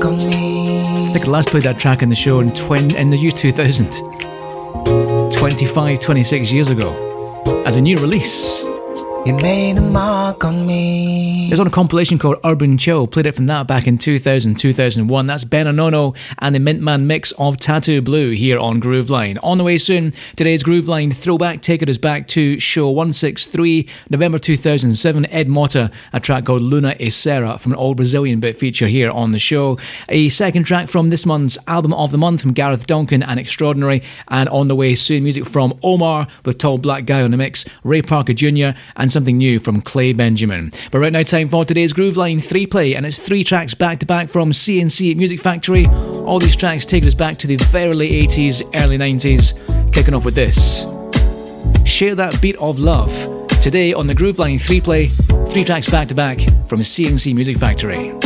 on me. I think I last played that track in the show in the year 2000. 26 years ago. As a new release. You made a mark on me. It was on a compilation called Urban Chill. Played it from that back in 2000, 2001. That's Ben Onono and the Mintman mix of Tattoo Blue here on Grooveline. On the way soon, today's Grooveline throwback taking us back to show 163, November 2007. Ed Mota, a track called Luna e Serra from an old Brazilian bit feature here on the show. A second track from this month's Album of the Month from Gareth Duncan and Extraordinary. And on the way soon, music from Omar with Tall Black Guy on the mix, Ray Parker Jr. and something new from Clay Benjamin. But right now, time for today's Grooveline 3-play, and it's 3 tracks back-to-back from CNC Music Factory. All these tracks take us back to the very late 80s, early 90s, kicking off with this. Share That Beat of Love. Today on the Grooveline 3-play, 3 tracks back-to-back from CNC Music Factory.